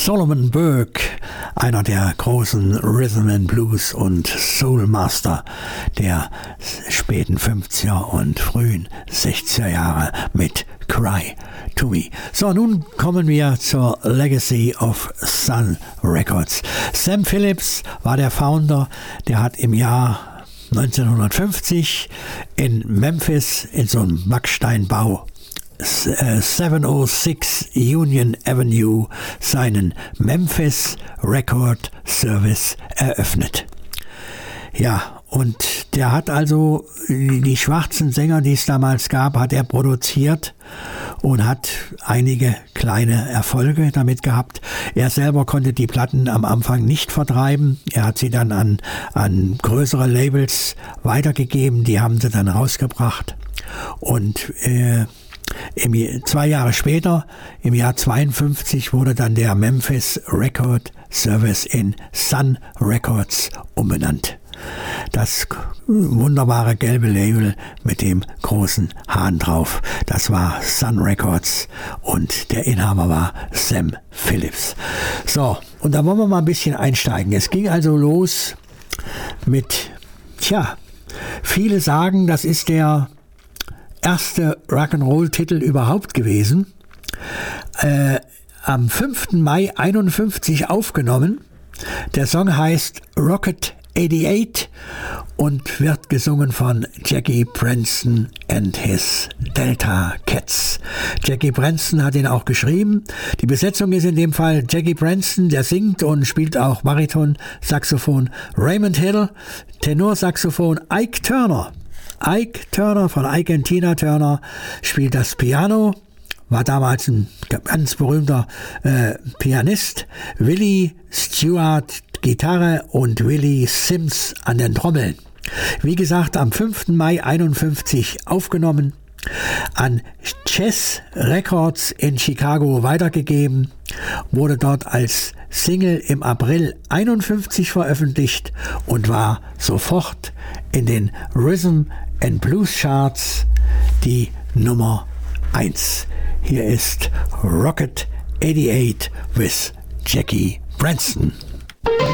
Solomon Burke, einer der großen Rhythm and Blues und Soul Master der späten 50er und frühen 60er Jahre mit Cry to Me. So, nun kommen wir zur Legacy of Sun Records. Sam Phillips war der Founder, der hat im Jahr 1950 in Memphis in so einem Backsteinbau 706 Union Avenue seinen Memphis Record Service eröffnet. Ja, und der hat also die schwarzen Sänger, die es damals gab, hat er produziert und hat einige kleine Erfolge damit gehabt. Er selber konnte die Platten am Anfang nicht vertreiben. Er hat sie dann an größere Labels weitergegeben, die haben sie dann rausgebracht. Und 2 Jahre später, im Jahr 52, wurde dann der Memphis Record Service in Sun Records umbenannt. Das wunderbare gelbe Label mit dem großen Hahn drauf, das war Sun Records und der Inhaber war Sam Phillips. So, und da wollen wir mal ein bisschen einsteigen. Es ging also los mit, viele sagen, das ist der erste Rock'n'Roll-Titel überhaupt gewesen. Am 5. Mai 51 aufgenommen. Der Song heißt Rocket 88 und wird gesungen von Jackie Brenston and his Delta Cats. Jackie Brenston hat ihn auch geschrieben. Die Besetzung ist in dem Fall Jackie Brenston, der singt und spielt auch Bariton, Saxophon, Raymond Hill, Tenorsaxophon, Ike Turner von Ike und Tina Turner spielt das Piano, war damals ein ganz berühmter Pianist. Willie Stewart Gitarre und Willie Sims an den Trommeln. Wie gesagt, am 5. Mai 51 aufgenommen, an Chess Records in Chicago weitergegeben, wurde dort als Single im April 51 veröffentlicht und war sofort in den Rhythm and Blues Charts die Nummer 1. Hier ist Rocket 88 with Jackie Brenston.